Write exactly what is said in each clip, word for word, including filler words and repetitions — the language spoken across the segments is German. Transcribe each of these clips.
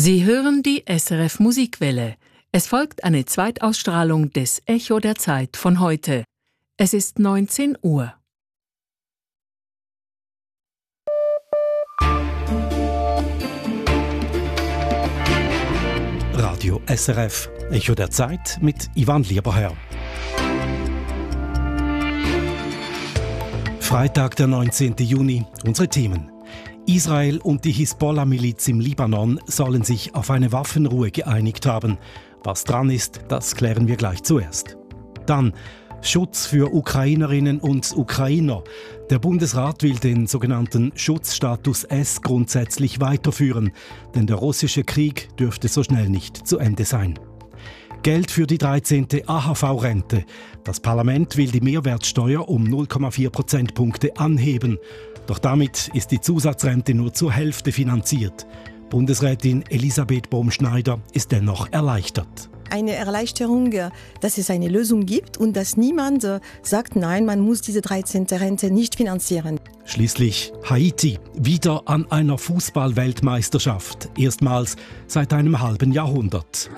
Sie hören die S R F Musikwelle. Es folgt eine Zweitausstrahlung des Echo der Zeit von heute. Es ist neunzehn Uhr. Radio S R F, Echo der Zeit mit Ivan Lieberherr. Freitag, der neunzehnten Juni, unsere Themen. Israel und die Hisbollah-Miliz im Libanon sollen sich auf eine Waffenruhe geeinigt haben. Was dran ist, das klären wir gleich zuerst. Dann Schutz für Ukrainerinnen und Ukrainer. Der Bundesrat will den sogenannten Schutzstatus S grundsätzlich weiterführen, denn der russische Krieg dürfte so schnell nicht zu Ende sein. Geld für die dreizehnte A H V-Rente. Das Parlament will die Mehrwertsteuer um null Komma vier Prozentpunkte anheben. Doch damit ist die Zusatzrente nur zur Hälfte finanziert. Bundesrätin Elisabeth Bohm-Schneider ist dennoch erleichtert. Eine Erleichterung, dass es eine Lösung gibt und dass niemand sagt, nein, man muss diese dreizehnte Rente nicht finanzieren. Schließlich Haiti, wieder an einer Fußball-Weltmeisterschaft. Erstmals seit einem halben Jahrhundert.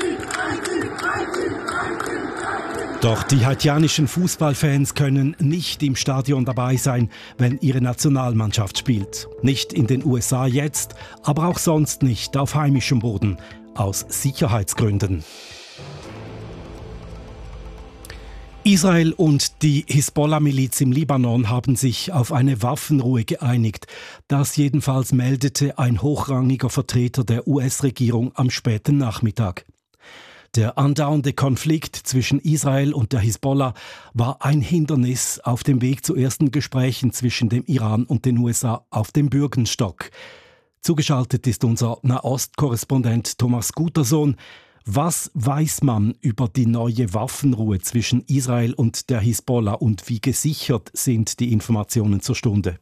Doch die haitianischen Fußballfans können nicht im Stadion dabei sein, wenn ihre Nationalmannschaft spielt. Nicht in den U S A jetzt, aber auch sonst nicht auf heimischem Boden. Aus Sicherheitsgründen. Israel und die Hisbollah-Miliz im Libanon haben sich auf eine Waffenruhe geeinigt. Das jedenfalls meldete ein hochrangiger Vertreter der U S-Regierung am späten Nachmittag. Der andauernde Konflikt zwischen Israel und der Hisbollah war ein Hindernis auf dem Weg zu ersten Gesprächen zwischen dem Iran und den U S A auf dem Bürgenstock. Zugeschaltet ist unser Nahost-Korrespondent Thomas Gutersohn. Was weiß man über die neue Waffenruhe zwischen Israel und der Hisbollah und wie gesichert sind die Informationen zur Stunde?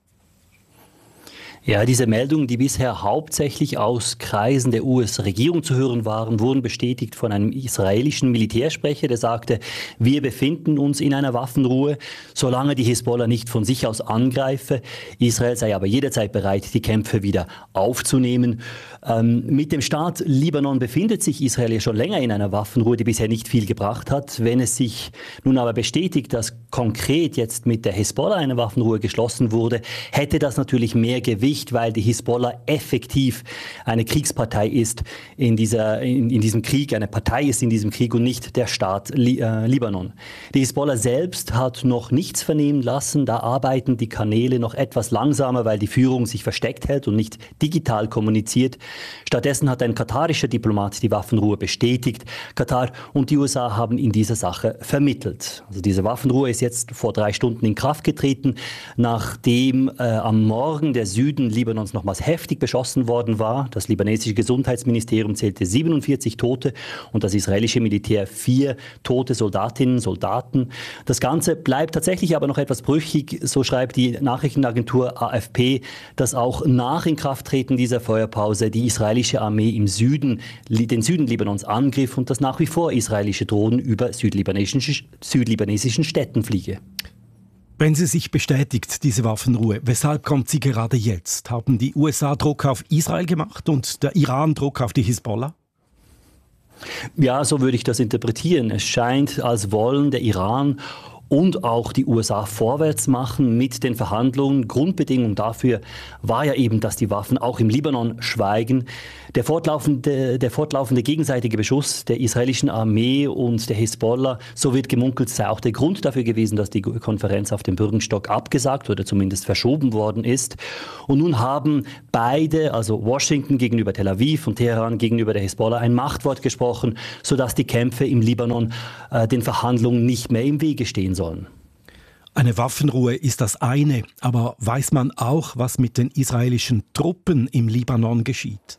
Ja, diese Meldungen, die bisher hauptsächlich aus Kreisen der U S-Regierung zu hören waren, wurden bestätigt von einem israelischen Militärsprecher, der sagte, wir befinden uns in einer Waffenruhe, solange die Hisbollah nicht von sich aus angreife. Israel sei aber jederzeit bereit, die Kämpfe wieder aufzunehmen. Ähm, mit dem Staat Libanon befindet sich Israel ja schon länger in einer Waffenruhe, die bisher nicht viel gebracht hat. Wenn es sich nun aber bestätigt, dass konkret jetzt mit der Hisbollah eine Waffenruhe geschlossen wurde, hätte das natürlich mehr Gewicht, weil die Hisbollah effektiv eine Kriegspartei ist in, dieser, in, in diesem Krieg, eine Partei ist in diesem Krieg und nicht der Staat Li, äh, Libanon. Die Hisbollah selbst hat noch nichts vernehmen lassen, da arbeiten die Kanäle noch etwas langsamer, weil die Führung sich versteckt hält und nicht digital kommuniziert. Stattdessen hat ein katarischer Diplomat die Waffenruhe bestätigt. Katar und die U S A haben in dieser Sache vermittelt. Also diese Waffenruhe ist jetzt vor drei Stunden in Kraft getreten, nachdem äh, am Morgen der Süden Libanons nochmals heftig beschossen worden war. Das libanesische Gesundheitsministerium zählte siebenundvierzig Tote und das israelische Militär vier tote Soldatinnen und Soldaten. Das Ganze bleibt tatsächlich aber noch etwas brüchig, so schreibt die Nachrichtenagentur A F P, dass auch nach Inkrafttreten dieser Feuerpause die israelische Armee im Süden, den Süden Libanons angriff und dass nach wie vor israelische Drohnen über südlibanesischen, südlibanesischen Städten fliege. Wenn sie sich bestätigt, diese Waffenruhe, weshalb kommt sie gerade jetzt? Haben die U S A Druck auf Israel gemacht und der Iran Druck auf die Hisbollah? Ja, so würde ich das interpretieren. Es scheint, als wollen der Iran und auch die U S A vorwärts machen mit den Verhandlungen. Grundbedingung dafür war ja eben, dass die Waffen auch im Libanon schweigen. Der fortlaufende, der fortlaufende gegenseitige Beschuss der israelischen Armee und der Hisbollah, so wird gemunkelt, sei auch der Grund dafür gewesen, dass die Konferenz auf dem Bürgenstock abgesagt oder zumindest verschoben worden ist. Und nun haben beide, also Washington gegenüber Tel Aviv und Teheran gegenüber der Hisbollah, ein Machtwort gesprochen, sodass die Kämpfe im Libanon äh, den Verhandlungen nicht mehr im Wege stehen sollen. Eine Waffenruhe ist das eine, aber weiß man auch, was mit den israelischen Truppen im Libanon geschieht?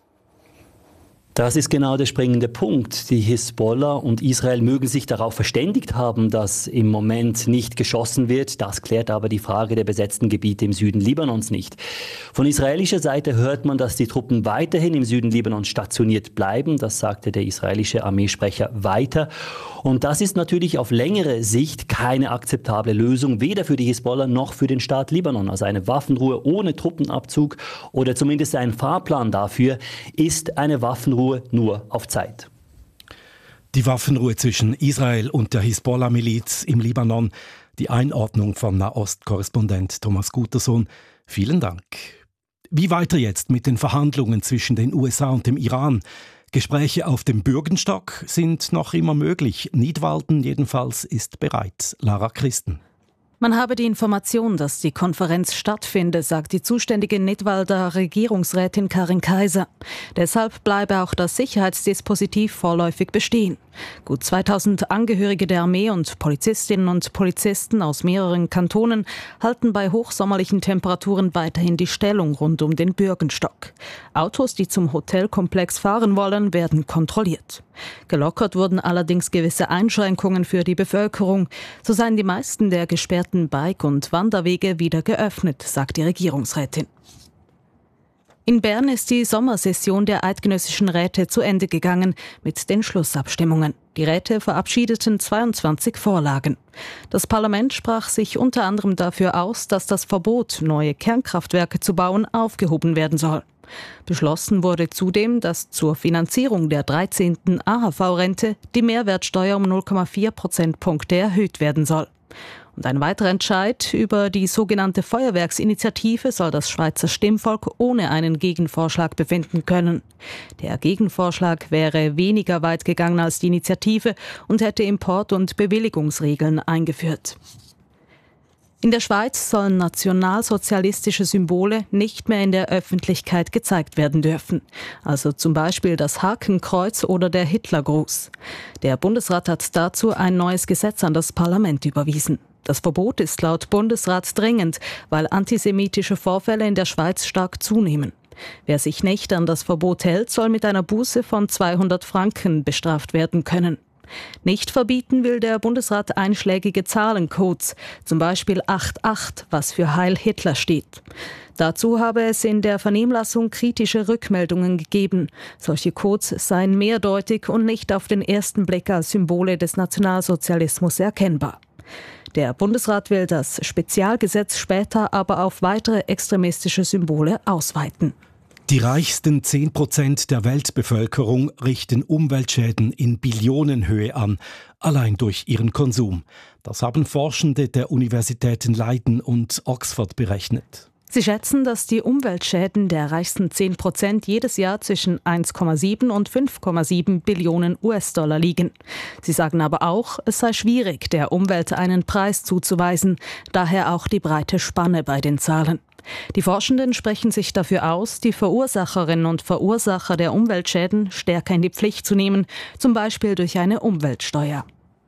Das ist genau der springende Punkt. Die Hisbollah und Israel mögen sich darauf verständigt haben, dass im Moment nicht geschossen wird. Das klärt aber die Frage der besetzten Gebiete im Süden Libanons nicht. Von israelischer Seite hört man, dass die Truppen weiterhin im Süden Libanons stationiert bleiben. Das sagte der israelische Armeesprecher weiter. Und das ist natürlich auf längere Sicht keine akzeptable Lösung, weder für die Hisbollah noch für den Staat Libanon. Also eine Waffenruhe ohne Truppenabzug oder zumindest ein Fahrplan dafür ist eine Waffenruhe Waffenruhe nur auf Zeit. Die Waffenruhe zwischen Israel und der Hisbollah-Miliz im Libanon. Die Einordnung von Nahost-Korrespondent Thomas Gutersohn. Vielen Dank. Wie weiter jetzt mit den Verhandlungen zwischen den U S A und dem Iran? Gespräche auf dem Bürgenstock sind noch immer möglich. Nidwalden jedenfalls ist bereit. Lara Christen. Man habe die Information, dass die Konferenz stattfinde, sagt die zuständige Nidwalder Regierungsrätin Karin Kaiser. Deshalb bleibe auch das Sicherheitsdispositiv vorläufig bestehen. Gut zweitausend Angehörige der Armee und Polizistinnen und Polizisten aus mehreren Kantonen halten bei hochsommerlichen Temperaturen weiterhin die Stellung rund um den Bürgenstock. Autos, die zum Hotelkomplex fahren wollen, werden kontrolliert. Gelockert wurden allerdings gewisse Einschränkungen für die Bevölkerung. So seien die meisten der gesperrten Bike- und Wanderwege wieder geöffnet, sagt die Regierungsrätin. In Bern ist die Sommersession der Eidgenössischen Räte zu Ende gegangen mit den Schlussabstimmungen. Die Räte verabschiedeten zweiundzwanzig Vorlagen. Das Parlament sprach sich unter anderem dafür aus, dass das Verbot, neue Kernkraftwerke zu bauen, aufgehoben werden soll. Beschlossen wurde zudem, dass zur Finanzierung der dreizehnten A H V-Rente die Mehrwertsteuer um null Komma vier Prozentpunkte erhöht werden soll. Und ein weiterer Entscheid über die sogenannte Feuerwerksinitiative soll das Schweizer Stimmvolk ohne einen Gegenvorschlag befinden können. Der Gegenvorschlag wäre weniger weit gegangen als die Initiative und hätte Import- und Bewilligungsregeln eingeführt. In der Schweiz sollen nationalsozialistische Symbole nicht mehr in der Öffentlichkeit gezeigt werden dürfen. Also zum Beispiel das Hakenkreuz oder der Hitlergruß. Der Bundesrat hat dazu ein neues Gesetz an das Parlament überwiesen. Das Verbot ist laut Bundesrat dringend, weil antisemitische Vorfälle in der Schweiz stark zunehmen. Wer sich nicht an das Verbot hält, soll mit einer Buße von zweihundert Franken bestraft werden können. Nicht verbieten will der Bundesrat einschlägige Zahlencodes, zum Beispiel acht acht, was für Heil Hitler steht. Dazu habe es in der Vernehmlassung kritische Rückmeldungen gegeben. Solche Codes seien mehrdeutig und nicht auf den ersten Blick als Symbole des Nationalsozialismus erkennbar. Der Bundesrat will das Spezialgesetz später aber auf weitere extremistische Symbole ausweiten. Die reichsten zehn Prozent der Weltbevölkerung richten Umweltschäden in Billionenhöhe an, allein durch ihren Konsum. Das haben Forschende der Universitäten Leiden und Oxford berechnet. Sie schätzen, dass die Umweltschäden der reichsten zehn Prozent jedes Jahr zwischen eins Komma sieben und fünf Komma sieben Billionen U S-Dollar liegen. Sie sagen aber auch, es sei schwierig, der Umwelt einen Preis zuzuweisen, daher auch die breite Spanne bei den Zahlen. Die Forschenden sprechen sich dafür aus, die Verursacherinnen und Verursacher der Umweltschäden stärker in die Pflicht zu nehmen, zum Beispiel durch eine Umweltsteuer.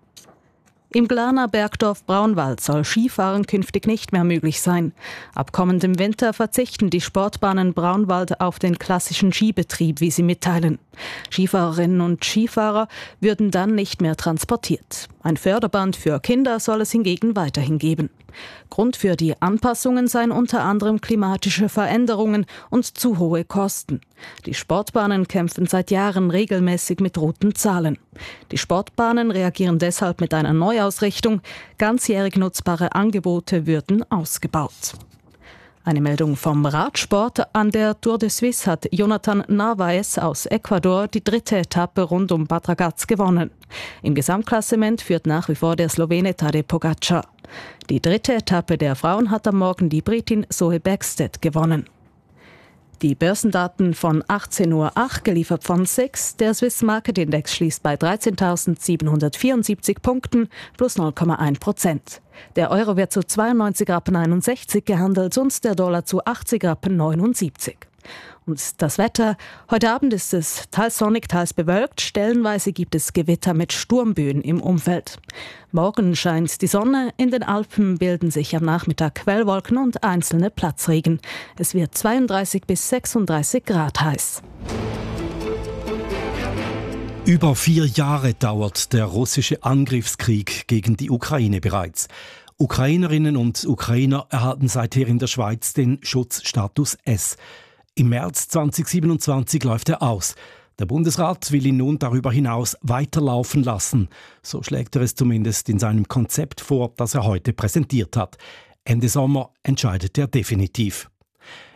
Im Glarner Bergdorf Braunwald soll Skifahren künftig nicht mehr möglich sein. Ab kommendem Winter verzichten die Sportbahnen Braunwald auf den klassischen Skibetrieb, wie sie mitteilen. Skifahrerinnen und Skifahrer würden dann nicht mehr transportiert. Ein Förderband für Kinder soll es hingegen weiterhin geben. Grund für die Anpassungen seien unter anderem klimatische Veränderungen und zu hohe Kosten. Die Sportbahnen kämpfen seit Jahren regelmäßig mit roten Zahlen. Die Sportbahnen reagieren deshalb mit einer Neuausrichtung. Ganzjährig nutzbare Angebote würden ausgebaut. Eine Meldung vom Radsport. An der Tour de Suisse hat Jonathan Narvaez aus Ecuador die dritte Etappe rund um Bad Ragaz gewonnen. Im Gesamtklassement führt nach wie vor der Slowene Tadej Pogačar. Die dritte Etappe der Frauen hat am Morgen die Britin Zoe Bäckstedt gewonnen. Die Börsendaten von achtzehn Uhr acht, geliefert von S I X. Der Swiss Market Index schließt bei dreizehntausendsiebenhundertvierundsiebzig Punkten plus null Komma eins Prozent. Der Euro wird zu zweiundneunzig Rappen einundsechzig gehandelt und der Dollar zu achtzig Rappen neunundsiebzig. Und das Wetter: Heute Abend ist es teils sonnig, teils bewölkt. Stellenweise gibt es Gewitter mit Sturmböen im Umfeld. Morgen scheint die Sonne. In den Alpen bilden sich am Nachmittag Quellwolken und einzelne Platzregen. Es wird zweiunddreißig bis sechsunddreißig Grad heiß. Über vier Jahre dauert der russische Angriffskrieg gegen die Ukraine bereits. Ukrainerinnen und Ukrainer erhalten seither in der Schweiz den Schutzstatus S. Im März zweitausendsiebenundzwanzig läuft er aus. Der Bundesrat will ihn nun darüber hinaus weiterlaufen lassen. So schlägt er es zumindest in seinem Konzept vor, das er heute präsentiert hat. Ende Sommer entscheidet er definitiv.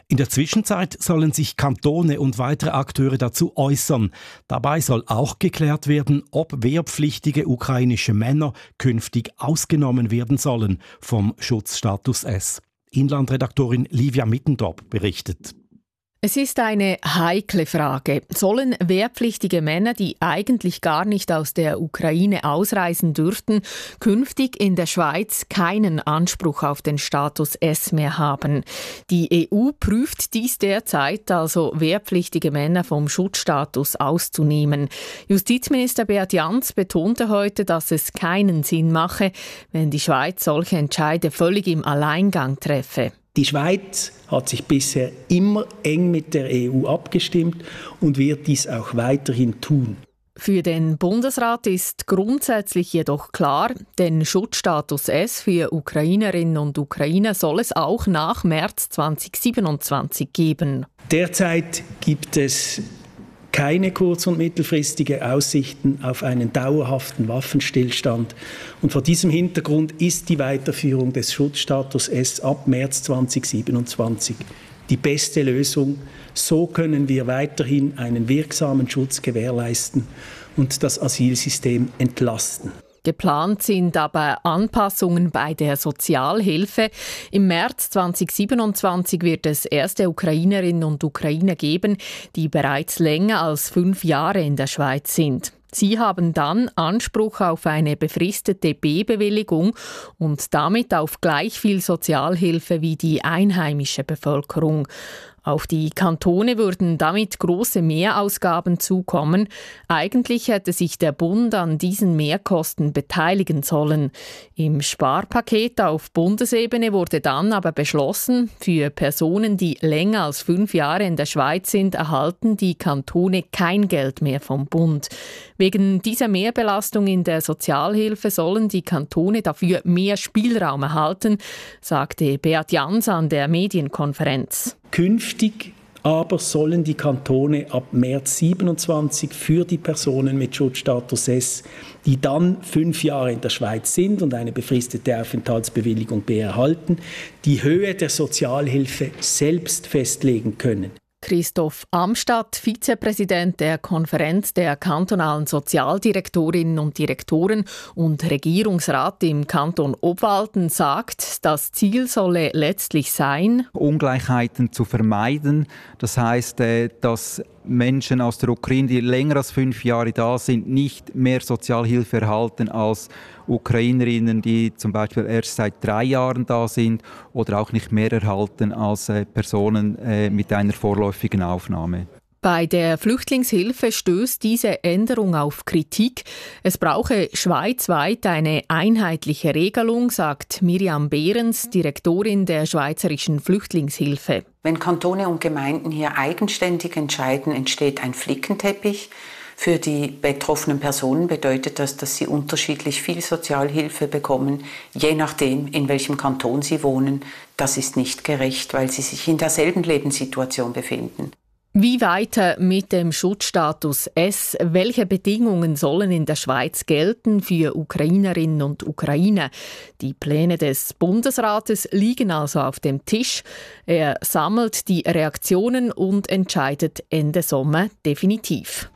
In der Zwischenzeit sollen sich Kantone und weitere Akteure dazu äußern. Dabei soll auch geklärt werden, ob wehrpflichtige ukrainische Männer künftig ausgenommen werden sollen vom Schutzstatus S. Inlandredaktorin Livia Mittendorp berichtet. Es ist eine heikle Frage. Sollen wehrpflichtige Männer, die eigentlich gar nicht aus der Ukraine ausreisen dürften, künftig in der Schweiz keinen Anspruch auf den Status S mehr haben? Die E U prüft dies derzeit, also wehrpflichtige Männer vom Schutzstatus auszunehmen. Justizminister Beat Jans betonte heute, dass es keinen Sinn mache, wenn die Schweiz solche Entscheide völlig im Alleingang treffe. Die Schweiz hat sich bisher immer eng mit der E U abgestimmt und wird dies auch weiterhin tun. Für den Bundesrat ist grundsätzlich jedoch klar, den Schutzstatus S für Ukrainerinnen und Ukrainer soll es auch nach März zweitausendsiebenundzwanzig geben. Derzeit gibt es keine kurz- und mittelfristige Aussichten auf einen dauerhaften Waffenstillstand. Und vor diesem Hintergrund ist die Weiterführung des Schutzstatus S ab März zweitausendsiebenundzwanzig die beste Lösung. So können wir weiterhin einen wirksamen Schutz gewährleisten und das Asylsystem entlasten. Geplant sind aber Anpassungen bei der Sozialhilfe. Im März zweitausendsiebenundzwanzig wird es erste Ukrainerinnen und Ukrainer geben, die bereits länger als fünf Jahre in der Schweiz sind. Sie haben dann Anspruch auf eine befristete B-Bewilligung und damit auf gleich viel Sozialhilfe wie die einheimische Bevölkerung. Auf die Kantone würden damit große Mehrausgaben zukommen. Eigentlich hätte sich der Bund an diesen Mehrkosten beteiligen sollen. Im Sparpaket auf Bundesebene wurde dann aber beschlossen, für Personen, die länger als fünf Jahre in der Schweiz sind, erhalten die Kantone kein Geld mehr vom Bund. Wegen dieser Mehrbelastung in der Sozialhilfe sollen die Kantone dafür mehr Spielraum erhalten, sagte Beat Jans an der Medienkonferenz. Künftig aber sollen die Kantone ab März siebenundzwanzig für die Personen mit Schutzstatus S, die dann fünf Jahre in der Schweiz sind und eine befristete Aufenthaltsbewilligung B erhalten, die Höhe der Sozialhilfe selbst festlegen können. Christoph Amstadt, Vizepräsident der Konferenz der kantonalen Sozialdirektorinnen und Direktoren und Regierungsrat im Kanton Obwalden, sagt, das Ziel solle letztlich sein, Ungleichheiten zu vermeiden. Das heisst, dass Menschen aus der Ukraine, die länger als fünf Jahre da sind, nicht mehr Sozialhilfe erhalten als Ukrainerinnen, die zum Beispiel erst seit drei Jahren da sind oder auch nicht mehr erhalten als Personen mit einer vorläufigen Aufnahme. Bei der Flüchtlingshilfe stößt diese Änderung auf Kritik. Es brauche schweizweit eine einheitliche Regelung, sagt Miriam Behrens, Direktorin der Schweizerischen Flüchtlingshilfe. Wenn Kantone und Gemeinden hier eigenständig entscheiden, entsteht ein Flickenteppich. Für die betroffenen Personen bedeutet das, dass sie unterschiedlich viel Sozialhilfe bekommen, je nachdem, in welchem Kanton sie wohnen. Das ist nicht gerecht, weil sie sich in derselben Lebenssituation befinden. Wie weiter mit dem Schutzstatus S? Welche Bedingungen sollen in der Schweiz gelten für Ukrainerinnen und Ukrainer? Die Pläne des Bundesrates liegen also auf dem Tisch. Er sammelt die Reaktionen und entscheidet Ende Sommer definitiv.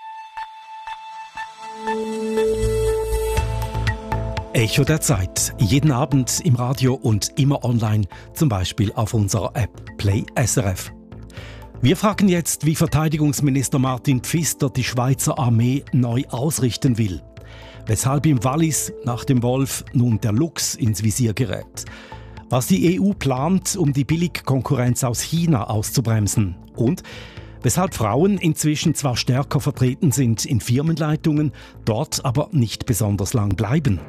Echo der Zeit. Jeden Abend im Radio und immer online, zum Beispiel auf unserer App Play S R F. Wir fragen jetzt, wie Verteidigungsminister Martin Pfister die Schweizer Armee neu ausrichten will. Weshalb im Wallis nach dem Wolf nun der Luchs ins Visier gerät. Was die E U plant, um die Billigkonkurrenz aus China auszubremsen. Und weshalb Frauen inzwischen zwar stärker vertreten sind in Firmenleitungen, dort aber nicht besonders lang bleiben.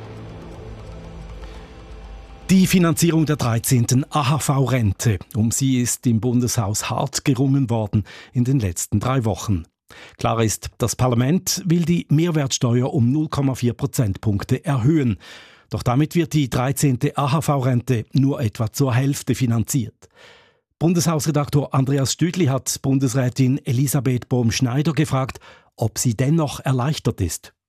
Die Finanzierung der dreizehnten A H V-Rente. Um sie ist im Bundeshaus hart gerungen worden in den letzten drei Wochen. Klar ist, das Parlament will die Mehrwertsteuer um null Komma vier Prozentpunkte erhöhen. Doch damit wird die dreizehnte A H V-Rente nur etwa zur Hälfte finanziert. Bundeshausredaktor Andreas Stüdli hat Bundesrätin Elisabeth Bohm-Schneider gefragt, ob sie dennoch erleichtert ist.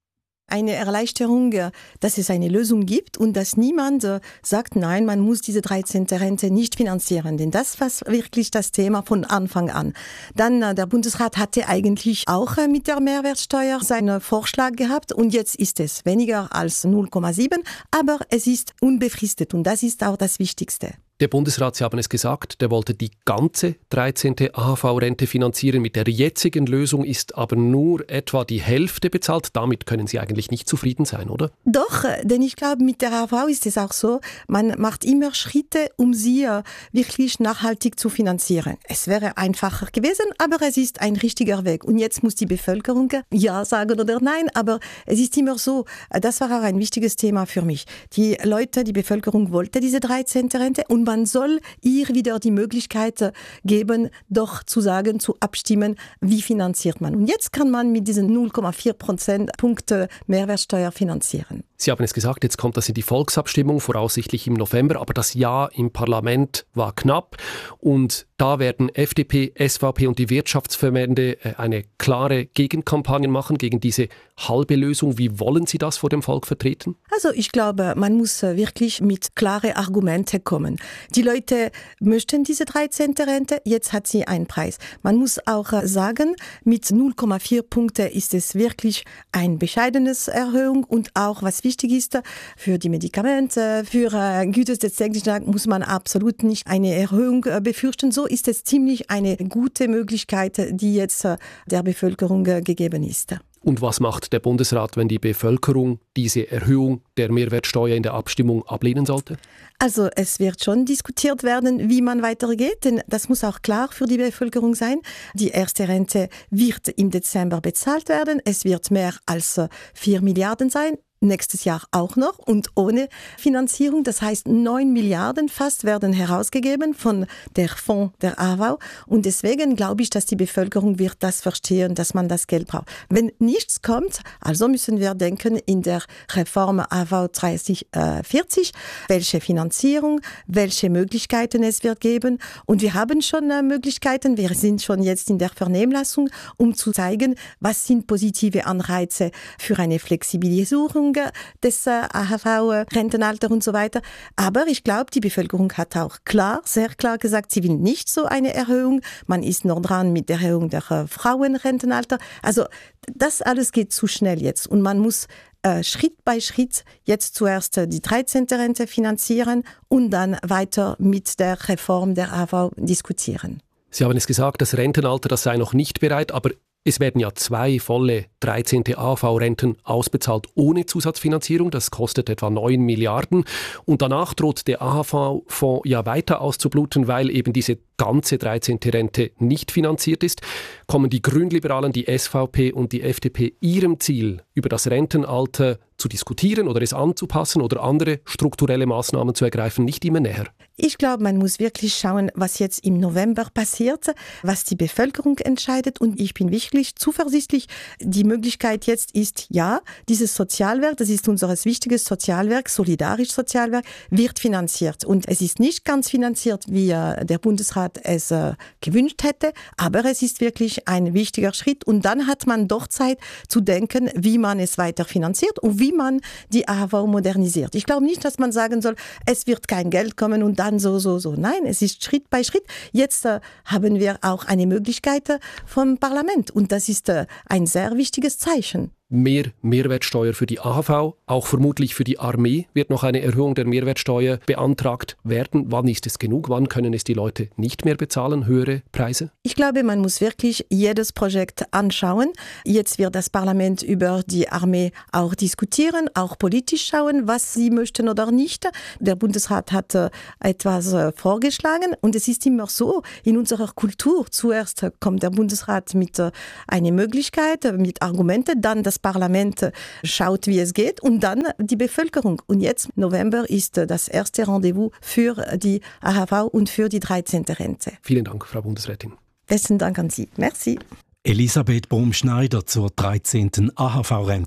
eine Erleichterung, dass es eine Lösung gibt und dass niemand sagt, nein, man muss diese dreizehnte Rente nicht finanzieren. Denn das war wirklich das Thema von Anfang an. Dann der Bundesrat hatte eigentlich auch mit der Mehrwertsteuer seinen Vorschlag gehabt und jetzt ist es weniger als null Komma sieben, aber es ist unbefristet und das ist auch das Wichtigste. Der Bundesrat, Sie haben es gesagt, der wollte die ganze dreizehnte A H V-Rente finanzieren. Mit der jetzigen Lösung ist aber nur etwa die Hälfte bezahlt. Damit können Sie eigentlich nicht zufrieden sein, oder? Doch, denn ich glaube, mit der A H V ist es auch so, man macht immer Schritte, um sie wirklich nachhaltig zu finanzieren. Es wäre einfacher gewesen, aber es ist ein richtiger Weg. Und jetzt muss die Bevölkerung ja sagen oder nein, aber es ist immer so, das war auch ein wichtiges Thema für mich. Die Leute, die Bevölkerung wollte diese dreizehnte Rente und man soll ihr wieder die Möglichkeit geben, doch zu sagen, zu abstimmen, wie finanziert man. Und jetzt kann man mit diesen null Komma vier Prozentpunkte Mehrwertsteuer finanzieren. Sie haben es gesagt, jetzt kommt das in die Volksabstimmung, voraussichtlich im November, aber das Ja im Parlament war knapp und da werden F D P, S V P und die Wirtschaftsverbände eine klare Gegenkampagne machen gegen diese halbe Lösung. Wie wollen Sie das vor dem Volk vertreten? Also ich glaube, man muss wirklich mit klaren Argumenten kommen. Die Leute möchten diese dreizehnte Rente, jetzt hat sie einen Preis. Man muss auch sagen, mit null Komma vier Punkte ist es wirklich eine bescheidene Erhöhung und auch, was wichtig ist, für die Medikamente, für Güter des täglichen Tages muss man absolut nicht eine Erhöhung befürchten. So ist es ziemlich eine gute Möglichkeit, die jetzt der Bevölkerung gegeben ist. Und was macht der Bundesrat, wenn die Bevölkerung diese Erhöhung der Mehrwertsteuer in der Abstimmung ablehnen sollte? Also es wird schon diskutiert werden, wie man weitergeht, denn das muss auch klar für die Bevölkerung sein. Die erste Rente wird im Dezember bezahlt werden. Es wird mehr als vier Milliarden sein. Nächstes Jahr auch noch und ohne Finanzierung. Das heißt, neun Milliarden fast werden herausgegeben von der Fonds der A H V. Und deswegen glaube ich, dass die Bevölkerung wird das verstehen, dass man das Geld braucht. Wenn nichts kommt, also müssen wir denken in der Reform A H V dreißig vierzig, welche Finanzierung, welche Möglichkeiten es wird geben. Und wir haben schon Möglichkeiten, wir sind schon jetzt in der Vernehmlassung, um zu zeigen, was sind positive Anreize für eine Flexibilisierung des A H V-Rentenalter und so weiter. Aber ich glaube, die Bevölkerung hat auch klar, sehr klar gesagt, sie will nicht so eine Erhöhung. Man ist noch dran mit der Erhöhung der Frauenrentenalter. Also das alles geht zu schnell jetzt und man muss äh, Schritt bei Schritt jetzt zuerst die dreizehnte Rente finanzieren und dann weiter mit der Reform der A H V diskutieren. Sie haben es gesagt, das Rentenalter, das sei noch nicht bereit, aber es werden ja zwei volle dreizehnte A H V-Renten ausbezahlt ohne Zusatzfinanzierung. Das kostet etwa neun Milliarden. Und danach droht der A H V-Fonds ja weiter auszubluten, weil eben diese ganze dreizehnte Rente nicht finanziert ist. Kommen die Grünliberalen, die S V P und die F D P ihrem Ziel, über das Rentenalter zu diskutieren oder es anzupassen oder andere strukturelle Maßnahmen zu ergreifen, nicht immer näher? Ich glaube, man muss wirklich schauen, was jetzt im November passiert, was die Bevölkerung entscheidet. Und ich bin wirklich zuversichtlich, die Möglichkeit jetzt ist, ja, dieses Sozialwerk, das ist unser wichtiges Sozialwerk, solidarisches Sozialwerk, wird finanziert. Und es ist nicht ganz finanziert, wie der Bundesrat es äh, gewünscht hätte, aber es ist wirklich ein wichtiger Schritt. Und dann hat man doch Zeit zu denken, wie man es weiter finanziert und wie man die A H V modernisiert. Ich glaube nicht, dass man sagen soll, es wird kein Geld kommen und dann so, so, so. Nein, es ist Schritt bei Schritt. Jetzt äh, haben wir auch eine Möglichkeit äh, vom Parlament und das ist äh, ein sehr wichtiges Zeichen. Mehr Mehrwertsteuer für die A H V, auch vermutlich für die Armee wird noch eine Erhöhung der Mehrwertsteuer beantragt werden. Wann ist es genug? Wann können es die Leute nicht mehr bezahlen? Höhere Preise? Ich glaube, man muss wirklich jedes Projekt anschauen. Jetzt wird das Parlament über die Armee auch diskutieren, auch politisch schauen, was sie möchten oder nicht. Der Bundesrat hat äh, etwas äh, vorgeschlagen und es ist immer so, in unserer Kultur, zuerst kommt der Bundesrat mit äh, einer Möglichkeit, äh, mit Argumenten, dann das Parlament schaut, wie es geht und dann die Bevölkerung. Und jetzt, November, ist das erste Rendezvous für die A H V und für die dreizehnte Rente. Vielen Dank, Frau Bundesrätin. Besten Dank an Sie. Merci. Elisabeth Bohm-Schneider zur dreizehnten A H V-Rente.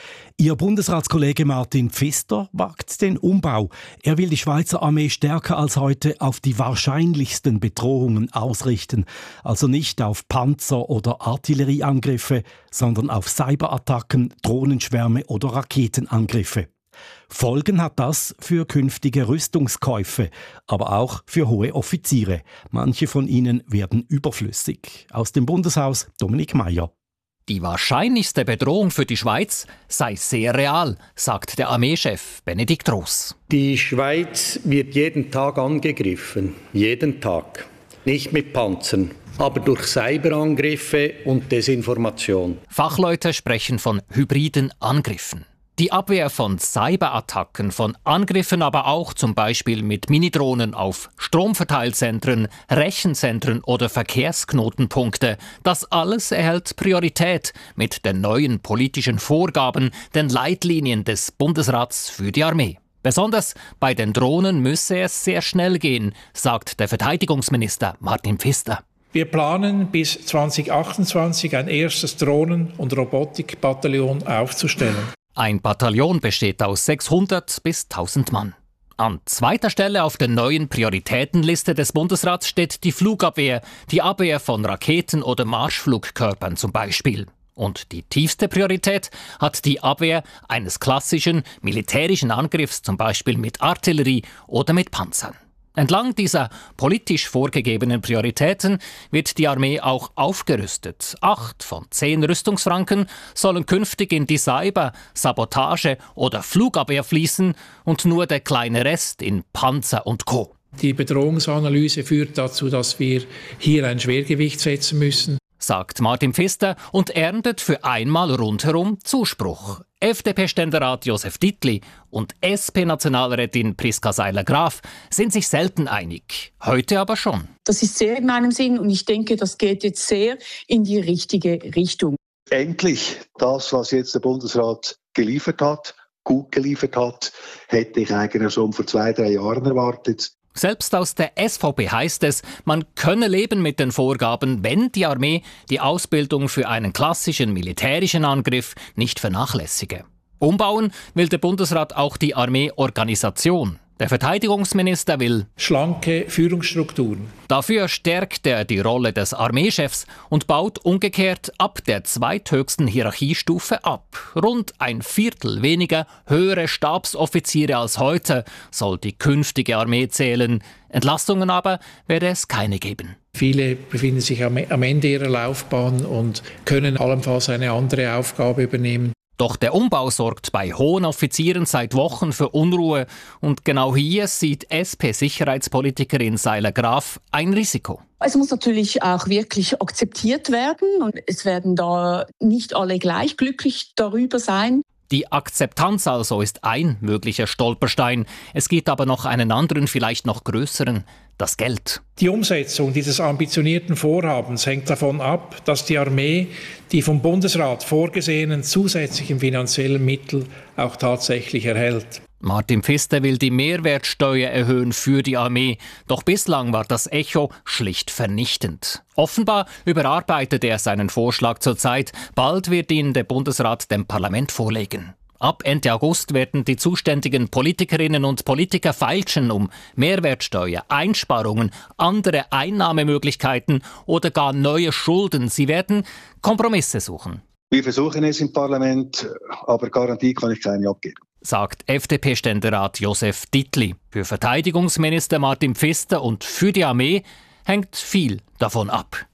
Ihr Bundesratskollege Martin Pfister wagt den Umbau. Er will die Schweizer Armee stärker als heute auf die wahrscheinlichsten Bedrohungen ausrichten. Also nicht auf Panzer- oder Artillerieangriffe, sondern auf Cyberattacken, Drohnenschwärme oder Raketenangriffe. Folgen hat das für künftige Rüstungskäufe, aber auch für hohe Offiziere. Manche von ihnen werden überflüssig. Aus dem Bundeshaus Dominik Meier. Die wahrscheinlichste Bedrohung für die Schweiz sei sehr real, sagt der Armeechef Benedikt Ross. Die Schweiz wird jeden Tag angegriffen, jeden Tag. Nicht mit Panzern, aber durch Cyberangriffe und Desinformation. Fachleute sprechen von hybriden Angriffen. Die Abwehr von Cyberattacken, von Angriffen aber auch zum Beispiel mit Minidrohnen auf Stromverteilzentren, Rechenzentren oder Verkehrsknotenpunkte, das alles erhält Priorität mit den neuen politischen Vorgaben, den Leitlinien des Bundesrats für die Armee. Besonders bei den Drohnen müsse es sehr schnell gehen, sagt der Verteidigungsminister Martin Pfister. Wir planen bis zwanzig achtundzwanzig ein erstes Drohnen- und Robotikbataillon aufzustellen. Ein Bataillon besteht aus sechshundert bis tausend Mann. An zweiter Stelle auf der neuen Prioritätenliste des Bundesrats steht die Flugabwehr, die Abwehr von Raketen oder Marschflugkörpern zum Beispiel. Und die tiefste Priorität hat die Abwehr eines klassischen militärischen Angriffs, zum Beispiel mit Artillerie oder mit Panzern. Entlang dieser politisch vorgegebenen Prioritäten wird die Armee auch aufgerüstet. Acht von zehn Rüstungsfranken sollen künftig in die Cyber-, Sabotage- oder Flugabwehr fließen und nur der kleine Rest in Panzer und Co. Die Bedrohungsanalyse führt dazu, dass wir hier ein Schwergewicht setzen müssen, sagt Martin Pfister und erntet für einmal rundherum Zuspruch. F D P-Ständerat Josef Dittli und S P-Nationalrätin Priska Seiler-Graf sind sich selten einig. Heute aber schon. Das ist sehr in meinem Sinn und ich denke, das geht jetzt sehr in die richtige Richtung. Endlich das, was jetzt der Bundesrat geliefert hat, gut geliefert hat, hätte ich eigentlich schon vor zwei, drei Jahren erwartet. Selbst aus der S V P heißt es, man könne leben mit den Vorgaben, wenn die Armee die Ausbildung für einen klassischen militärischen Angriff nicht vernachlässige. Umbauen will der Bundesrat auch die Armeeorganisation. Der Verteidigungsminister will schlanke Führungsstrukturen. Dafür stärkt er die Rolle des Armeechefs und baut umgekehrt ab der zweithöchsten Hierarchiestufe ab. Rund ein Viertel weniger höhere Stabsoffiziere als heute soll die künftige Armee zählen. Entlastungen aber werde es keine geben. Viele befinden sich am Ende ihrer Laufbahn und können allenfalls eine andere Aufgabe übernehmen. Doch der Umbau sorgt bei hohen Offizieren seit Wochen für Unruhe. Und genau hier sieht S P-Sicherheitspolitikerin Seiler-Graf ein Risiko. Es muss natürlich auch wirklich akzeptiert werden und es werden da nicht alle gleich glücklich darüber sein. Die Akzeptanz also ist ein möglicher Stolperstein. Es gibt aber noch einen anderen, vielleicht noch größeren: das Geld. Die Umsetzung dieses ambitionierten Vorhabens hängt davon ab, dass die Armee die vom Bundesrat vorgesehenen zusätzlichen finanziellen Mittel auch tatsächlich erhält. Martin Pfister will die Mehrwertsteuer erhöhen für die Armee. Doch bislang war das Echo schlicht vernichtend. Offenbar überarbeitet er seinen Vorschlag zurzeit. Bald wird ihn der Bundesrat dem Parlament vorlegen. Ab Ende August werden die zuständigen Politikerinnen und Politiker feilschen, um Mehrwertsteuer, Einsparungen, andere Einnahmemöglichkeiten oder gar neue Schulden. Sie werden Kompromisse suchen. Wir versuchen es im Parlament, aber Garantie kann ich keine abgeben, sagt F D P-Ständerat Josef Dittli. Für Verteidigungsminister Martin Pfister und für die Armee hängt viel davon ab.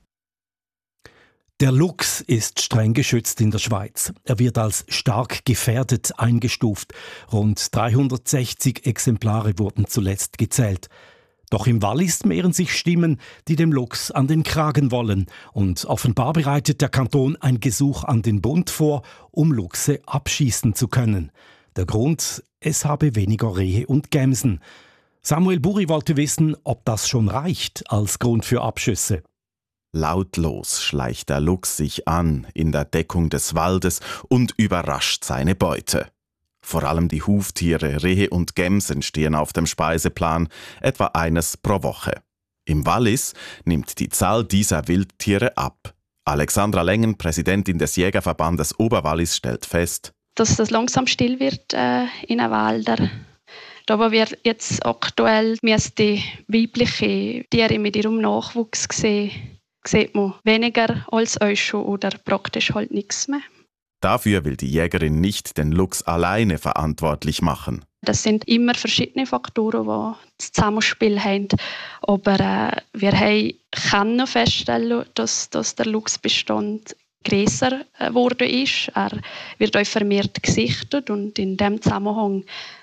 Der Luchs ist streng geschützt in der Schweiz. Er wird als stark gefährdet eingestuft. Rund dreihundertsechzig Exemplare wurden zuletzt gezählt. Doch im Wallis mehren sich Stimmen, die dem Luchs an den Kragen wollen. Und offenbar bereitet der Kanton ein Gesuch an den Bund vor, um Luchse abschießen zu können. Der Grund: es habe weniger Rehe und Gämsen. Samuel Buri wollte wissen, ob das schon reicht als Grund für Abschüsse. Lautlos schleicht der Luchs sich an in der Deckung des Waldes und überrascht seine Beute. Vor allem die Huftiere, Rehe und Gämsen stehen auf dem Speiseplan, etwa eines pro Woche. Im Wallis nimmt die Zahl dieser Wildtiere ab. Alexandra Lengen, Präsidentin des Jägerverbandes Oberwallis, stellt fest: dass das langsam still wird äh, in den Wäldern. Da wo wir jetzt aktuell müsste weibliche Tiere mit ihrem Nachwuchs sehen, sieht man weniger als euch schon oder praktisch halt nichts mehr. Dafür will die Jägerin nicht den Luchs alleine verantwortlich machen. Das sind immer verschiedene Faktoren, die das Zusammenspiel haben. Aber äh, wir haben, können feststellen, dass, dass der Luchsbestand grösser geworden ist. Er wird auch vermehrt gesichtet und in diesem Zusammenhang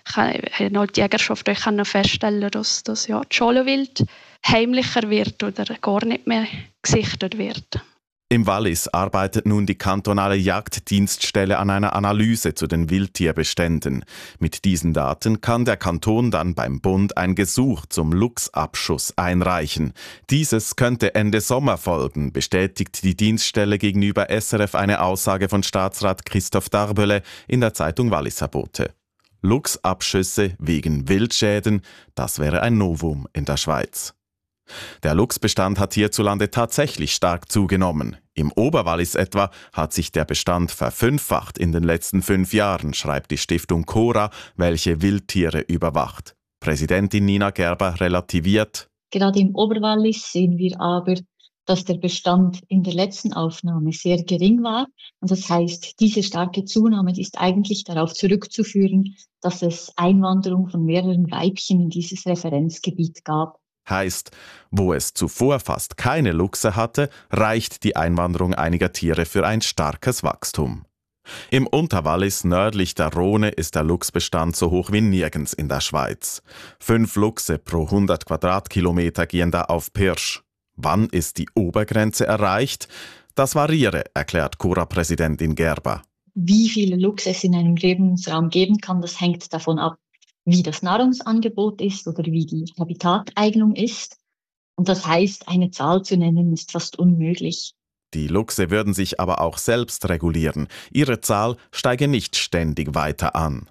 kann halt die Jägerschaft auch feststellen, dass, dass ja, das Schalenwild heimlicher wird oder gar nicht mehr gesichtet wird. Im Wallis arbeitet nun die kantonale Jagddienststelle an einer Analyse zu den Wildtierbeständen. Mit diesen Daten kann der Kanton dann beim Bund ein Gesuch zum Luchsabschuss einreichen. Dieses könnte Ende Sommer folgen, bestätigt die Dienststelle gegenüber S R F eine Aussage von Staatsrat Christoph Darbele in der Zeitung Walliser Bote. Luchsabschüsse wegen Wildschäden, das wäre ein Novum in der Schweiz. Der Luchsbestand hat hierzulande tatsächlich stark zugenommen. Im Oberwallis etwa hat sich der Bestand verfünffacht in den letzten fünf Jahren, schreibt die Stiftung Cora, welche Wildtiere überwacht. Präsidentin Nina Gerber relativiert. Gerade im Oberwallis sehen wir aber, dass der Bestand in der letzten Aufnahme sehr gering war. Und das heißt, diese starke Zunahme ist eigentlich darauf zurückzuführen, dass es Einwanderung von mehreren Weibchen in dieses Referenzgebiet gab. Heißt, wo es zuvor fast keine Luchse hatte, reicht die Einwanderung einiger Tiere für ein starkes Wachstum. Im Unterwallis nördlich der Rhone ist der Luchsbestand so hoch wie nirgends in der Schweiz. Fünf Luchse pro hundert Quadratkilometer gehen da auf Pirsch. Wann ist die Obergrenze erreicht? Das variiere, erklärt Cora-Präsidentin Gerber. Wie viele Luchse es in einem Lebensraum geben kann, das hängt davon ab, wie das Nahrungsangebot ist oder wie die Habitateignung ist. Und das heißt, eine Zahl zu nennen, ist fast unmöglich. Die Luchse würden sich aber auch selbst regulieren. Ihre Zahl steige nicht ständig weiter an.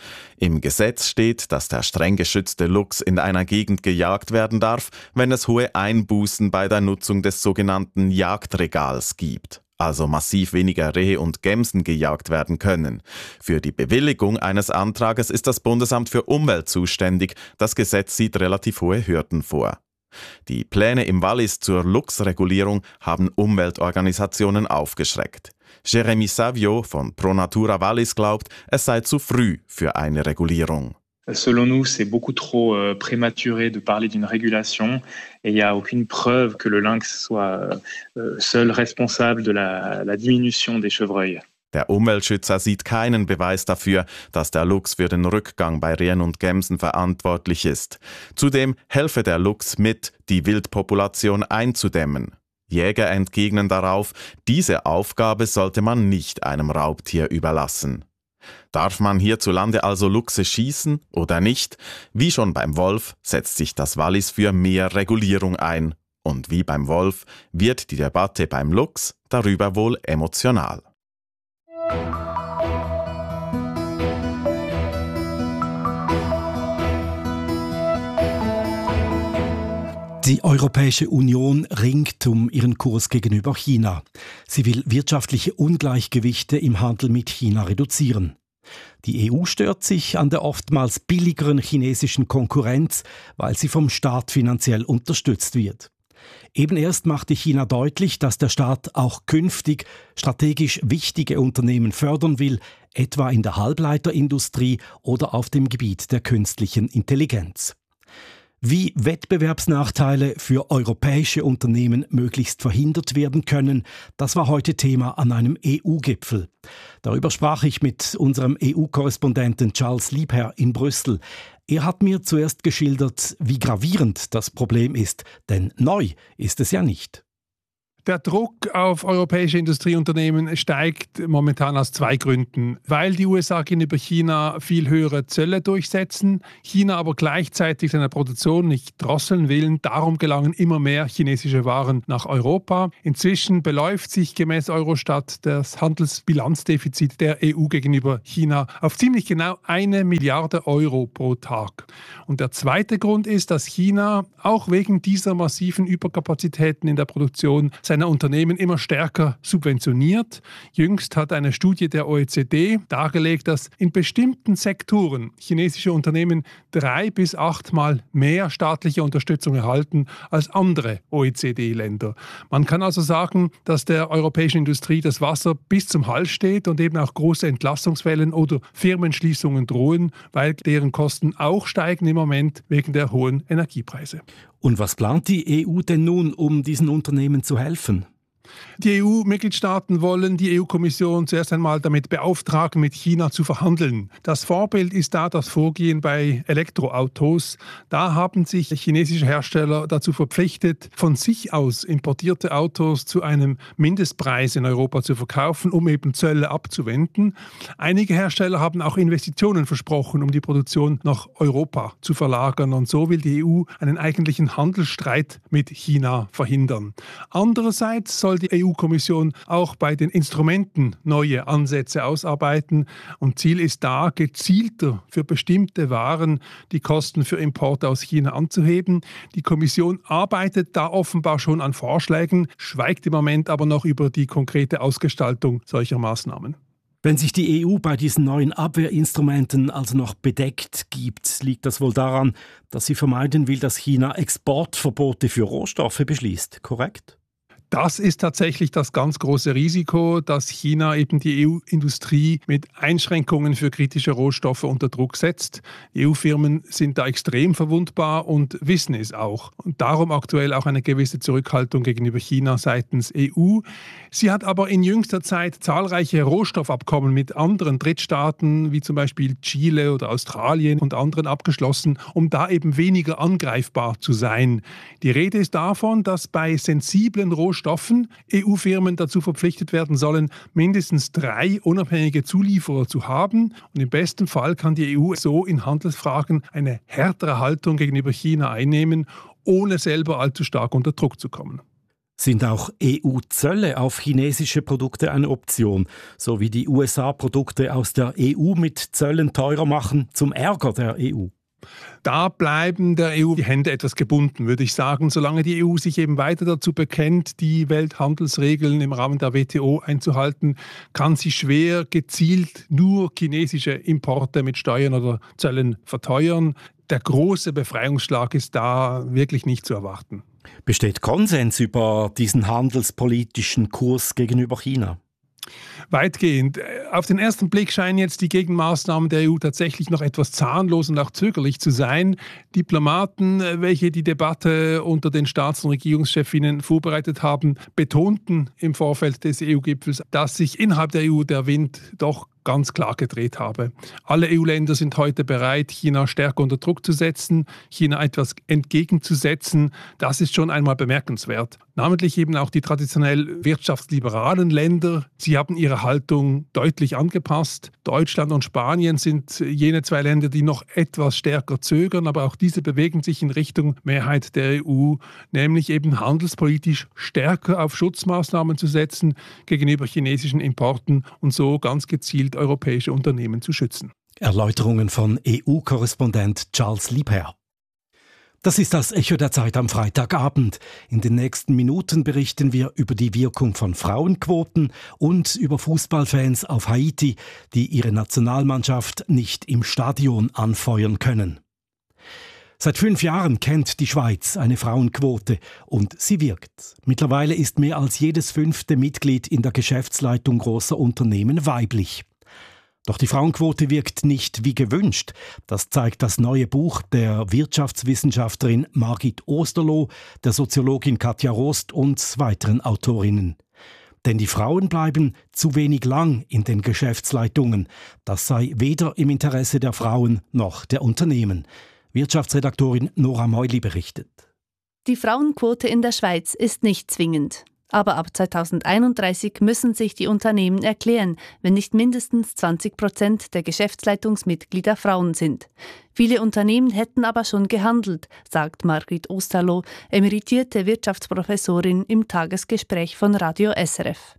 Im Gesetz steht, dass der streng geschützte Luchs in einer Gegend gejagt werden darf, wenn es hohe Einbußen bei der Nutzung des sogenannten Jagdregals gibt. Also massiv weniger Rehe und Gämsen gejagt werden können. Für die Bewilligung eines Antrages ist das Bundesamt für Umwelt zuständig. Das Gesetz sieht relativ hohe Hürden vor. Die Pläne im Wallis zur Luchsregulierung haben Umweltorganisationen aufgeschreckt. Jérémy Savio von Pro Natura Wallis glaubt, es sei zu früh für eine Regulierung. Selon nous, c'est beaucoup trop euh, prématuré de parler d'une régulation et il n'y a aucune preuve que le lynx soit euh, seul responsable de la, la diminution des chevreuils. Der Umweltschützer sieht keinen Beweis dafür, dass der Luchs für den Rückgang bei Rehen und Gämsen verantwortlich ist. Zudem helfe der Luchs mit, die Wildpopulation einzudämmen. Jäger entgegnen darauf, diese Aufgabe sollte man nicht einem Raubtier überlassen. Darf man hierzulande also Luchse schießen oder nicht? Wie schon beim Wolf setzt sich das Wallis für mehr Regulierung ein. Und wie beim Wolf wird die Debatte beim Luchs darüber wohl emotional. Die Europäische Union ringt um ihren Kurs gegenüber China. Sie will wirtschaftliche Ungleichgewichte im Handel mit China reduzieren. Die E U stört sich an der oftmals billigeren chinesischen Konkurrenz, weil sie vom Staat finanziell unterstützt wird. Eben erst machte China deutlich, dass der Staat auch künftig strategisch wichtige Unternehmen fördern will, etwa in der Halbleiterindustrie oder auf dem Gebiet der künstlichen Intelligenz. Wie Wettbewerbsnachteile für europäische Unternehmen möglichst verhindert werden können, das war heute Thema an einem E U-Gipfel. Darüber sprach ich mit unserem E U-Korrespondenten Charles Liebherr in Brüssel. Er hat mir zuerst geschildert, wie gravierend das Problem ist, denn neu ist es ja nicht. Der Druck auf europäische Industrieunternehmen steigt momentan aus zwei Gründen. Weil die U S A gegenüber China viel höhere Zölle durchsetzen, China aber gleichzeitig seine Produktion nicht drosseln will. Darum gelangen immer mehr chinesische Waren nach Europa. Inzwischen beläuft sich gemäß Eurostat das Handelsbilanzdefizit der E U gegenüber China auf ziemlich genau eine Milliarde Euro pro Tag. Und der zweite Grund ist, dass China auch wegen dieser massiven Überkapazitäten in der Produktion seiner Unternehmen immer stärker subventioniert. Jüngst hat eine Studie der O E C D dargelegt, dass in bestimmten Sektoren chinesische Unternehmen drei bis achtmal mehr staatliche Unterstützung erhalten als andere O E C D-Länder. Man kann also sagen, dass der europäischen Industrie das Wasser bis zum Hals steht und eben auch große Entlassungswellen oder Firmenschließungen drohen, weil deren Kosten auch steigen im Moment wegen der hohen Energiepreise. Und was plant die E U denn nun, um diesen Unternehmen zu helfen? Die E U-Mitgliedstaaten wollen die E U-Kommission zuerst einmal damit beauftragen, mit China zu verhandeln. Das Vorbild ist da das Vorgehen bei Elektroautos. Da haben sich chinesische Hersteller dazu verpflichtet, von sich aus importierte Autos zu einem Mindestpreis in Europa zu verkaufen, um eben Zölle abzuwenden. Einige Hersteller haben auch Investitionen versprochen, um die Produktion nach Europa zu verlagern. Und so will die E U einen eigentlichen Handelsstreit mit China verhindern. Andererseits soll die E U-Kommission auch bei den Instrumenten neue Ansätze ausarbeiten. Und Ziel ist da, gezielter für bestimmte Waren die Kosten für Importe aus China anzuheben. Die Kommission arbeitet da offenbar schon an Vorschlägen, schweigt im Moment aber noch über die konkrete Ausgestaltung solcher Maßnahmen. Wenn sich die E U bei diesen neuen Abwehrinstrumenten also noch bedeckt gibt, liegt das wohl daran, dass sie vermeiden will, dass China Exportverbote für Rohstoffe beschließt, korrekt? Das ist tatsächlich das ganz große Risiko, dass China eben die E U-Industrie mit Einschränkungen für kritische Rohstoffe unter Druck setzt. Die E U-Firmen sind da extrem verwundbar und wissen es auch. Und darum aktuell auch eine gewisse Zurückhaltung gegenüber China seitens E U. Sie hat aber in jüngster Zeit zahlreiche Rohstoffabkommen mit anderen Drittstaaten, wie zum Beispiel Chile oder Australien und anderen abgeschlossen, um da eben weniger angreifbar zu sein. Die Rede ist davon, dass bei sensiblen Rohstoffen E U-Firmen dazu verpflichtet werden sollen, mindestens drei unabhängige Zulieferer zu haben. Und im besten Fall kann die E U so in Handelsfragen eine härtere Haltung gegenüber China einnehmen, ohne selber allzu stark unter Druck zu kommen. Sind auch E U-Zölle auf chinesische Produkte eine Option, so wie die U S A Produkte aus der E U mit Zöllen teurer machen, zum Ärger der E U? Da bleiben der E U die Hände etwas gebunden, würde ich sagen. Solange die E U sich eben weiter dazu bekennt, die Welthandelsregeln im Rahmen der W T O einzuhalten, kann sie schwer gezielt nur chinesische Importe mit Steuern oder Zöllen verteuern. Der große Befreiungsschlag ist da wirklich nicht zu erwarten. Besteht Konsens über diesen handelspolitischen Kurs gegenüber China? Weitgehend. Auf den ersten Blick scheinen jetzt die Gegenmaßnahmen der E U tatsächlich noch etwas zahnlos und auch zögerlich zu sein. Diplomaten, welche die Debatte unter den Staats- und Regierungschefinnen vorbereitet haben, betonten im Vorfeld des E U-Gipfels, dass sich innerhalb der E U der Wind doch ganz klar gedreht habe. Alle E U-Länder sind heute bereit, China stärker unter Druck zu setzen, China etwas entgegenzusetzen. Das ist schon einmal bemerkenswert. Namentlich eben auch die traditionell wirtschaftsliberalen Länder. Sie haben ihre Haltung deutlich angepasst. Deutschland und Spanien sind jene zwei Länder, die noch etwas stärker zögern, aber auch diese bewegen sich in Richtung Mehrheit der E U, nämlich eben handelspolitisch stärker auf Schutzmaßnahmen zu setzen gegenüber chinesischen Importen und so ganz gezielt europäische Unternehmen zu schützen. Erläuterungen von E U-Korrespondent Charles Liebherr. Das ist das Echo der Zeit am Freitagabend. In den nächsten Minuten berichten wir über die Wirkung von Frauenquoten und über Fußballfans auf Haiti, die ihre Nationalmannschaft nicht im Stadion anfeuern können. Seit fünf Jahren kennt die Schweiz eine Frauenquote und sie wirkt. Mittlerweile ist mehr als jedes fünfte Mitglied in der Geschäftsleitung großer Unternehmen weiblich. Doch die Frauenquote wirkt nicht wie gewünscht. Das zeigt das neue Buch der Wirtschaftswissenschaftlerin Margit Osterloh, der Soziologin Katja Rost und weiteren Autorinnen. Denn die Frauen bleiben zu wenig lang in den Geschäftsleitungen. Das sei weder im Interesse der Frauen noch der Unternehmen. Wirtschaftsredaktorin Nora Meuli berichtet. Die Frauenquote in der Schweiz ist nicht zwingend. Aber ab zweitausendeinunddreißig müssen sich die Unternehmen erklären, wenn nicht mindestens zwanzig Prozent der Geschäftsleitungsmitglieder Frauen sind. Viele Unternehmen hätten aber schon gehandelt, sagt Margit Osterloh, emeritierte Wirtschaftsprofessorin im Tagesgespräch von Radio S R F.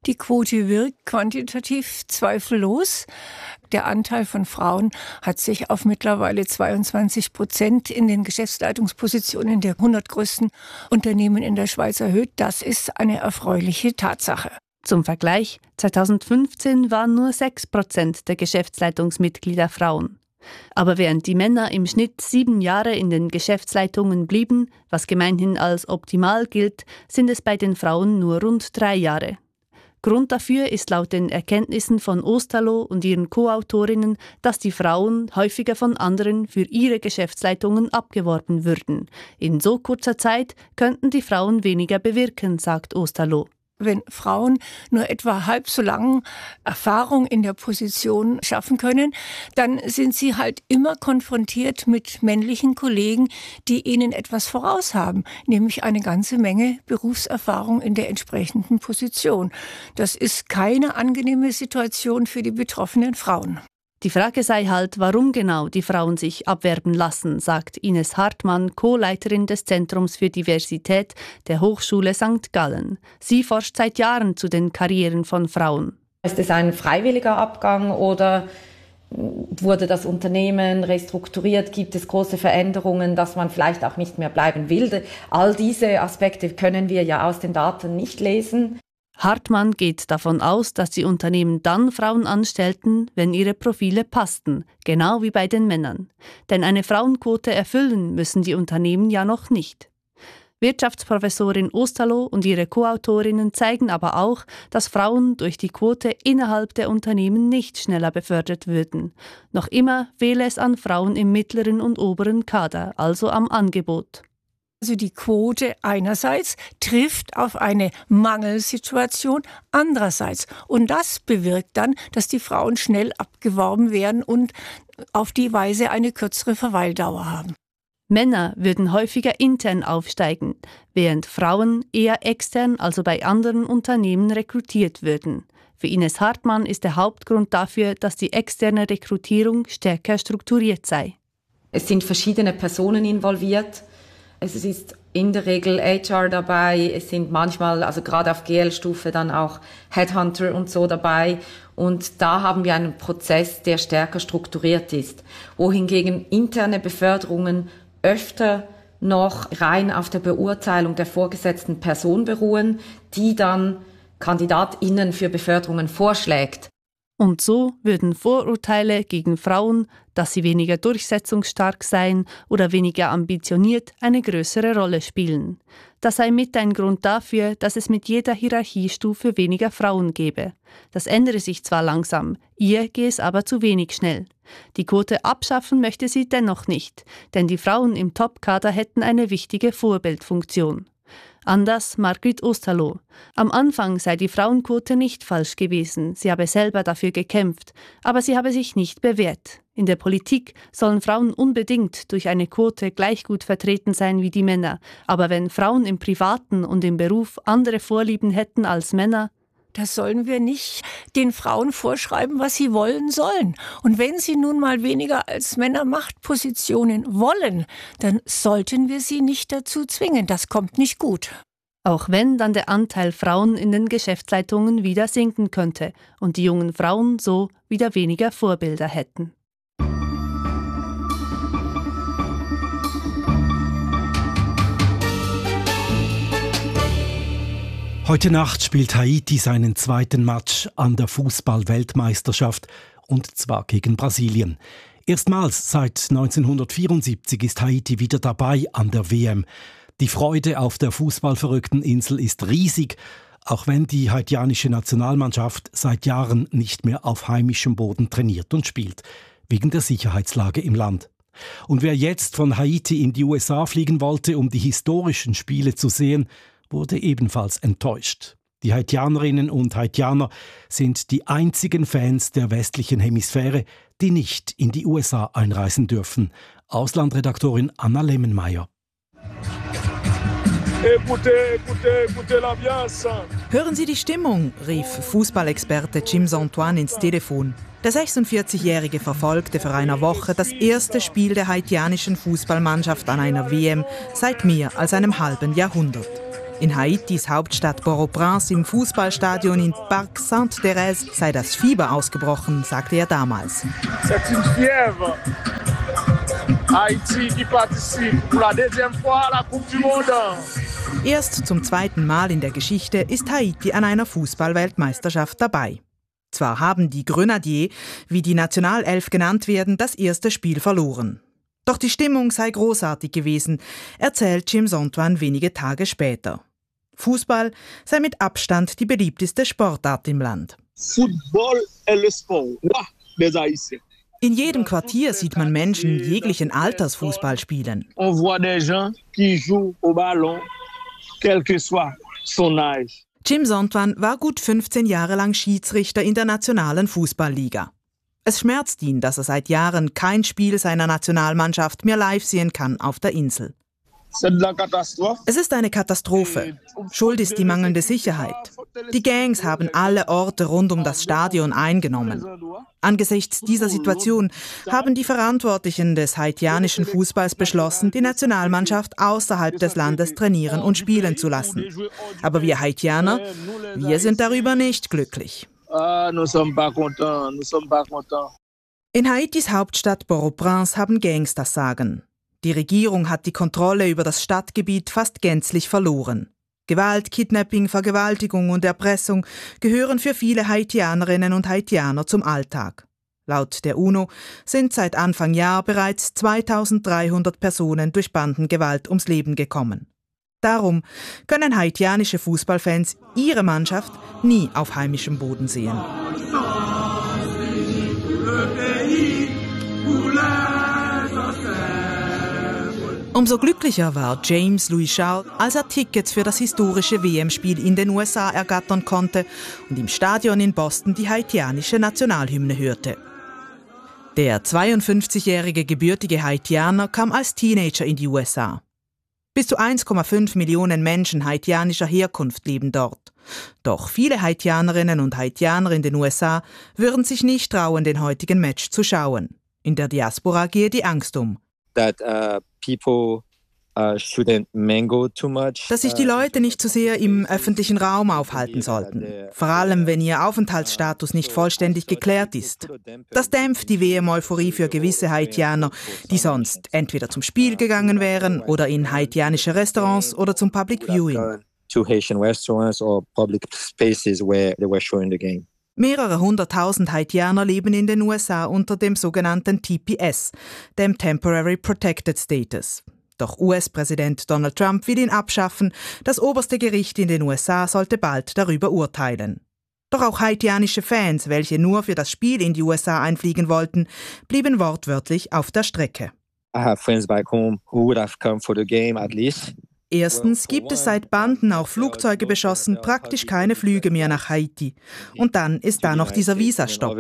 Die Quote wirkt quantitativ zweifellos. Der Anteil von Frauen hat sich auf mittlerweile zweiundzwanzig Prozent in den Geschäftsleitungspositionen der hundert größten Unternehmen in der Schweiz erhöht. Das ist eine erfreuliche Tatsache. Zum Vergleich, zweitausendfünfzehn waren nur sechs Prozent der Geschäftsleitungsmitglieder Frauen. Aber während die Männer im Schnitt sieben Jahre in den Geschäftsleitungen blieben, was gemeinhin als optimal gilt, sind es bei den Frauen nur rund drei Jahre. Grund dafür ist laut den Erkenntnissen von Osterloh und ihren Co-Autorinnen, dass die Frauen häufiger von anderen für ihre Geschäftsleitungen abgeworben würden. In so kurzer Zeit könnten die Frauen weniger bewirken, sagt Osterloh. Wenn Frauen nur etwa halb so lange Erfahrung in der Position schaffen können, dann sind sie halt immer konfrontiert mit männlichen Kollegen, die ihnen etwas voraus haben, nämlich eine ganze Menge Berufserfahrung in der entsprechenden Position. Das ist keine angenehme Situation für die betroffenen Frauen. Die Frage sei halt, warum genau die Frauen sich abwerben lassen, sagt Ines Hartmann, Co-Leiterin des Zentrums für Diversität der Hochschule Sankt Gallen. Sie forscht seit Jahren zu den Karrieren von Frauen. Ist es ein freiwilliger Abgang oder wurde das Unternehmen restrukturiert? Gibt es große Veränderungen, dass man vielleicht auch nicht mehr bleiben will? All diese Aspekte können wir ja aus den Daten nicht lesen. Hartmann geht davon aus, dass die Unternehmen dann Frauen anstellten, wenn ihre Profile passten, genau wie bei den Männern. Denn eine Frauenquote erfüllen müssen die Unternehmen ja noch nicht. Wirtschaftsprofessorin Osterloh und ihre Co-Autorinnen zeigen aber auch, dass Frauen durch die Quote innerhalb der Unternehmen nicht schneller befördert würden. Noch immer fehle es an Frauen im mittleren und oberen Kader, also am Angebot. Also die Quote einerseits trifft auf eine Mangelsituation andererseits. Und das bewirkt dann, dass die Frauen schnell abgeworben werden und auf die Weise eine kürzere Verweildauer haben. Männer würden häufiger intern aufsteigen, während Frauen eher extern, also bei anderen Unternehmen, rekrutiert würden. Für Ines Hartmann ist der Hauptgrund dafür, dass die externe Rekrutierung stärker strukturiert sei. Es sind verschiedene Personen involviert. Es ist in der Regel H R dabei, es sind manchmal, also gerade auf G L-Stufe, dann auch Headhunter und so dabei. Und da haben wir einen Prozess, der stärker strukturiert ist. Wohingegen interne Beförderungen öfter noch rein auf der Beurteilung der vorgesetzten Person beruhen, die dann KandidatInnen für Beförderungen vorschlägt. Und so würden Vorurteile gegen Frauen, dass sie weniger durchsetzungsstark seien oder weniger ambitioniert, eine größere Rolle spielen. Das sei mit ein Grund dafür, dass es mit jeder Hierarchiestufe weniger Frauen gebe. Das ändere sich zwar langsam, ihr gehe es aber zu wenig schnell. Die Quote abschaffen möchte sie dennoch nicht, denn die Frauen im Top-Kader hätten eine wichtige Vorbildfunktion. Anders Margrit Osterloh. Am Anfang sei die Frauenquote nicht falsch gewesen, sie habe selber dafür gekämpft, aber sie habe sich nicht bewährt. In der Politik sollen Frauen unbedingt durch eine Quote gleich gut vertreten sein wie die Männer, aber wenn Frauen im Privaten und im Beruf andere Vorlieben hätten als Männer, das sollen wir nicht den Frauen vorschreiben, was sie wollen sollen. Und wenn sie nun mal weniger als Männer Machtpositionen wollen, dann sollten wir sie nicht dazu zwingen. Das kommt nicht gut. Auch wenn dann der Anteil Frauen in den Geschäftsleitungen wieder sinken könnte und die jungen Frauen so wieder weniger Vorbilder hätten. Heute Nacht spielt Haiti seinen zweiten Match an der Fußball-Weltmeisterschaft, und zwar gegen Brasilien. Erstmals seit neunzehnhundertvierundsiebzig ist Haiti wieder dabei an der W M. Die Freude auf der fußballverrückten Insel ist riesig, auch wenn die haitianische Nationalmannschaft seit Jahren nicht mehr auf heimischem Boden trainiert und spielt, wegen der Sicherheitslage im Land. Und wer jetzt von Haiti in die U S A fliegen wollte, um die historischen Spiele zu sehen, wurde ebenfalls enttäuscht. Die Haitianerinnen und Haitianer sind die einzigen Fans der westlichen Hemisphäre, die nicht in die U S A einreisen dürfen. Auslandredaktorin Anna Lemmenmeier. Hören Sie die Stimmung, rief Fußballexperte Jim Antoine ins Telefon. Der sechsundvierzigjährige verfolgte vor einer Woche das erste Spiel der haitianischen Fußballmannschaft an einer W M seit mehr als einem halben Jahrhundert. In Haitis Hauptstadt Port-au-Prince im Fußballstadion in Parc Sainte-Thérèse sei das Fieber ausgebrochen, sagte er damals. C'est une fièvre. Haïti qui participe pour la deuxième fois à la Coupe du Monde. Erst zum zweiten Mal in der Geschichte ist Haiti an einer Fußballweltmeisterschaft dabei. Zwar haben die Grenadiers, wie die Nationalelf genannt werden, das erste Spiel verloren. Doch die Stimmung sei großartig gewesen, erzählt James Antoine wenige Tage später. Fußball sei mit Abstand die beliebteste Sportart im Land. Football est le sport des Haïtiens. In jedem Quartier sieht man Menschen jeglichen Alters Fußball spielen. On voit des gens qui jouent au ballon, quel que soit son âge. James Antoine war gut fünfzehn Jahre lang Schiedsrichter in der nationalen Fußballliga. Es schmerzt ihn, dass er seit Jahren kein Spiel seiner Nationalmannschaft mehr live sehen kann auf der Insel. Es ist eine Katastrophe. Schuld ist die mangelnde Sicherheit. Die Gangs haben alle Orte rund um das Stadion eingenommen. Angesichts dieser Situation haben die Verantwortlichen des haitianischen Fußballs beschlossen, die Nationalmannschaft außerhalb des Landes trainieren und spielen zu lassen. Aber wir Haitianer, wir sind darüber nicht glücklich. In Haitis Hauptstadt Port-au-Prince haben Gangs das Sagen. Die Regierung hat die Kontrolle über das Stadtgebiet fast gänzlich verloren. Gewalt, Kidnapping, Vergewaltigung und Erpressung gehören für viele Haitianerinnen und Haitianer zum Alltag. Laut der UNO sind seit Anfang Jahr bereits zweitausenddreihundert Personen durch Bandengewalt ums Leben gekommen. Darum können haitianische Fußballfans ihre Mannschaft nie auf heimischem Boden sehen. Umso glücklicher war James Louis Charles, als er Tickets für das historische W M-Spiel in den U S A ergattern konnte und im Stadion in Boston die haitianische Nationalhymne hörte. Der zweiundfünfzigjährige gebürtige Haitianer kam als Teenager in die U S A. Bis zu eins Komma fünf Millionen Menschen haitianischer Herkunft leben dort. Doch viele Haitianerinnen und Haitianer in den U S A würden sich nicht trauen, den heutigen Match zu schauen. In der Diaspora gehe die Angst um. That, uh, people, uh, shouldn't mingle too much. Dass sich die Leute nicht zu sehr im öffentlichen Raum aufhalten sollten. Vor allem, wenn ihr Aufenthaltsstatus nicht vollständig geklärt ist. Das dämpft die W M-Euphorie für gewisse Haitianer, die sonst entweder zum Spiel gegangen wären oder in haitianische Restaurants oder zum Public Viewing. To Haitian restaurants or public spaces where they were showing the game. Mehrere hunderttausend Haitianer leben in den U S A unter dem sogenannten T P S, dem Temporary Protected Status. Doch U S-Präsident Donald Trump will ihn abschaffen. Das oberste Gericht in den U S A sollte bald darüber urteilen. Doch auch haitianische Fans, welche nur für das Spiel in die U S A einfliegen wollten, blieben wortwörtlich auf der Strecke. I have friends back home who would have come for the game at least. Erstens gibt es seit Banden auch Flugzeuge beschossen praktisch keine Flüge mehr nach Haiti. Und dann ist da noch dieser Visastopp.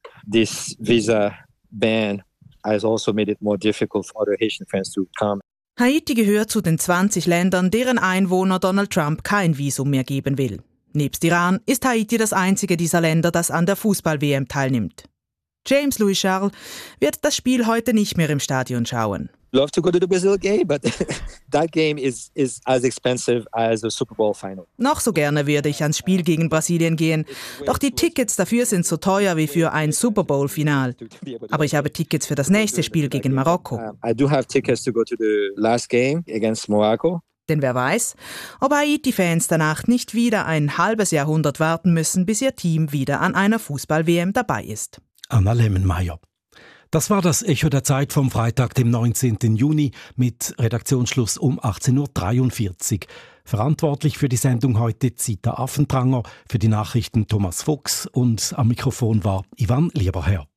This visa ban has also made it more difficult for other Haitian friends to come. Haiti gehört zu den zwanzig Ländern, deren Einwohner Donald Trump kein Visum mehr geben will. Nebst Iran ist Haiti das einzige dieser Länder, das an der Fußball-W M teilnimmt. James Louis Charles wird das Spiel heute nicht mehr im Stadion schauen. Love to go to the Brazil game, but that game is is as expensive as a Super Bowl final. Noch so gerne würde ich ans Spiel gegen Brasilien gehen, doch die Tickets dafür sind so teuer wie für ein Super Bowl Final. Aber ich habe Tickets für das nächste Spiel gegen Marokko. I do have tickets to go to the last game against Morocco. Denn wer weiß, ob Haiti-Fans danach nicht wieder ein halbes Jahrhundert warten müssen, bis ihr Team wieder an einer Fußball-W M dabei ist. Anna Lemmenmeier. Das war das Echo der Zeit vom Freitag, dem neunzehnten Juni, mit Redaktionsschluss um achtzehn Uhr dreiundvierzig. Verantwortlich für die Sendung heute Zita Affentranger, für die Nachrichten Thomas Fuchs und am Mikrofon war Ivan Lieberherr.